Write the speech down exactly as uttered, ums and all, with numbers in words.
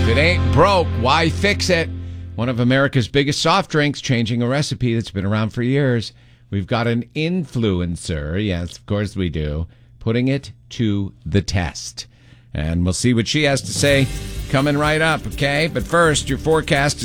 If it ain't broke, why fix it? One of America's biggest soft drinks changing a recipe that's been around for years. We've got an influencer, yes, of course we do, putting it to the test. And we'll see what she has to say coming right up, okay? But first, your forecast is